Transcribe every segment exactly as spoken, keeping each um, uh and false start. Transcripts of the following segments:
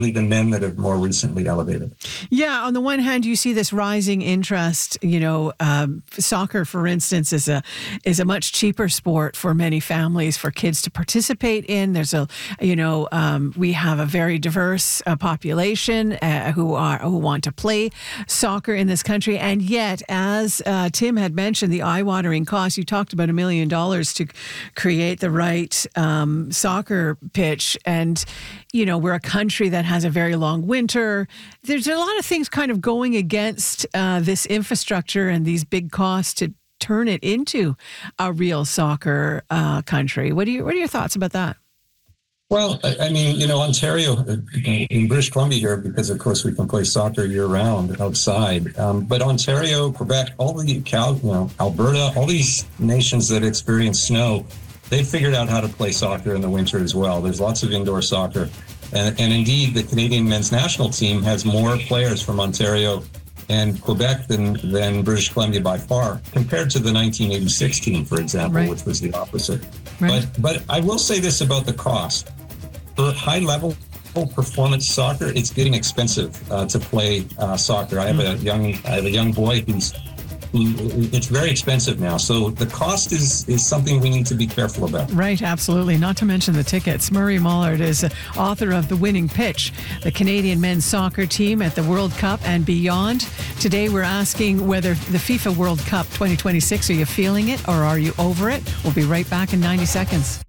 the men that have more recently elevated. Yeah, on the one hand, you see this rising interest. You know, um, soccer, for instance, is a is a much cheaper sport for many families for kids to participate in. There's a, you know, um, we have a very diverse uh, population uh, who are who want to play soccer in this country, and yet, as uh, Tim had mentioned, the eye-watering cost. You talked about a million dollars to create the right um, soccer pitch, and you know, we're a country that has a very long winter. There's a lot of things kind of going against uh, this infrastructure and these big costs to turn it into a real soccer uh, country. What do you? What are your thoughts about that? Well, I mean, you know, Ontario, in British Columbia here, because of course we can play soccer year round outside. Um, but Ontario, Quebec, all the Cal, you know, Alberta, all these nations that experience snow, they figured out how to play soccer in the winter as well. There's lots of indoor soccer. And, and indeed, the Canadian men's national team has more players from Ontario and Quebec than, than British Columbia by far, compared to the nineteen eighty-six team, for example, right, which was the opposite. Right. But but I will say this about the cost. For high-level performance soccer, it's getting expensive uh, to play uh, soccer. I have a young I have a young boy who's it's very expensive now. So the cost is, is something we need to be careful about. Right, absolutely. Not to mention the tickets. Murray Mullard is author of The Winning Pitch, the Canadian men's soccer team at the World Cup and beyond. Today we're asking whether the FIFA World Cup twenty twenty-six, are you feeling it or are you over it? We'll be right back in ninety seconds.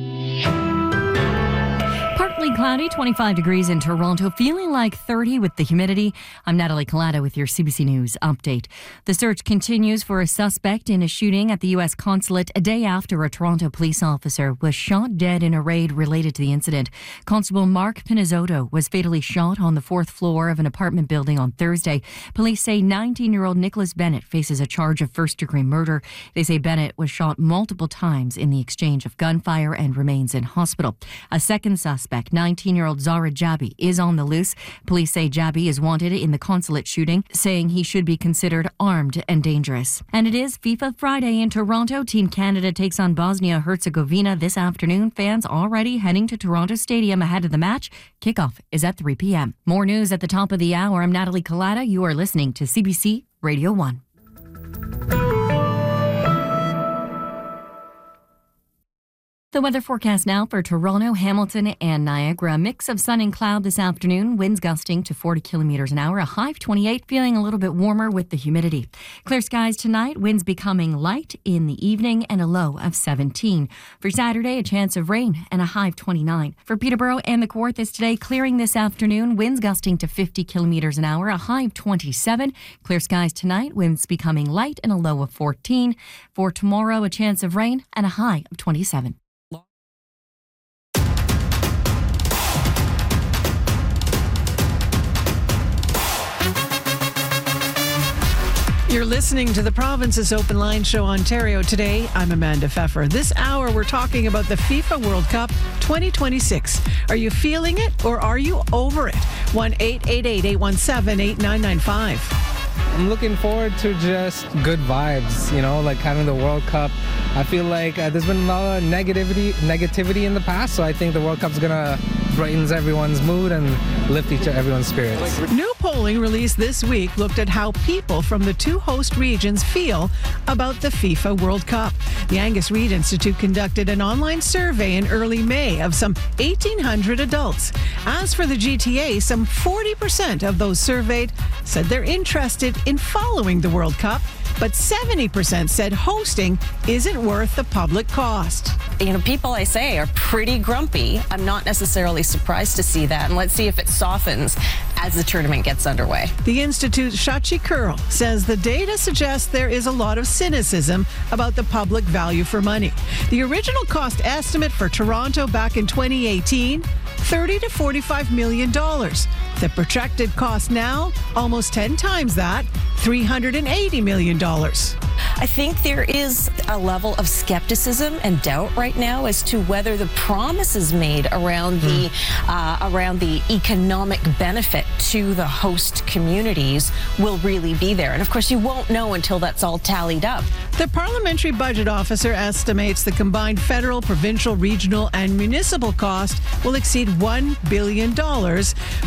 Partly cloudy, twenty-five degrees in Toronto, feeling like thirty with the humidity. I'm Natalie Collada with your C B C News update. The search continues for a suspect in a shooting at the U S consulate a day after a Toronto police officer was shot dead in a raid related to the incident. Constable Mark Pinizzotto was fatally shot on the fourth floor of an apartment building on Thursday. Police say nineteen-year-old Nicholas Bennett faces a charge of first-degree murder. They say Bennett was shot multiple times in the exchange of gunfire and remains in hospital. A second suspect, nineteen-year-old Zara Jabi, is on the loose. Police say Jabi is wanted in the consulate shooting, saying he should be considered armed and dangerous. And it is FIFA Friday in Toronto. Team Canada takes on Bosnia-Herzegovina this afternoon. Fans already heading to Toronto Stadium ahead of the match. Kickoff is at three p.m. More news at the top of the hour. I'm Natalie Collada. You are listening to C B C Radio one. The weather forecast now for Toronto, Hamilton, and Niagara. A mix of sun and cloud this afternoon. Winds gusting to forty kilometers an hour. A high of twenty-eight, feeling a little bit warmer with the humidity. Clear skies tonight. Winds becoming light in the evening and a low of seventeen. For Saturday, a chance of rain and a high of twenty-nine. For Peterborough and the Kawarthas today, clearing this afternoon. Winds gusting to fifty kilometers an hour. A high of twenty-seven. Clear skies tonight. Winds becoming light and a low of fourteen. For tomorrow, a chance of rain and a high of twenty-seven. You're listening to the Province's Open Line Show, Ontario Today. I'm Amanda Pfeffer. This hour, we're talking about the FIFA World Cup twenty twenty-six. Are you feeling it or are you over it? one eight eight eight, eight one seven, eight nine nine five. I'm looking forward to just good vibes, you know, like having the World Cup. I feel like uh, there's been a lot of negativity negativity in the past, so I think the World Cup's going to brighten everyone's mood and lift each everyone's spirits. New polling released this week looked at how people from the two host regions feel about the FIFA World Cup. The Angus Reid Institute conducted an online survey in early May of some eighteen hundred adults. As for the G T A, some forty percent of those surveyed said they're interested in following the World Cup, but seventy percent said hosting isn't worth the public cost. You know, people, I say, are pretty grumpy. I'm not necessarily surprised to see that, and let's see if it softens as the tournament gets underway. The Institute's Shachi Kurl says the data suggests there is a lot of cynicism about the public value for money. The original cost estimate for Toronto back in twenty eighteen, thirty to forty-five million dollars. The projected cost now, almost ten times that, three hundred eighty million dollars. I think there is a level of skepticism and doubt right now as to whether the promises made around the mm. uh, around the economic benefit to the host communities will really be there. And of course, you won't know until that's all tallied up. The Parliamentary Budget Officer estimates the combined federal, provincial, regional, and municipal cost will exceed one billion dollars,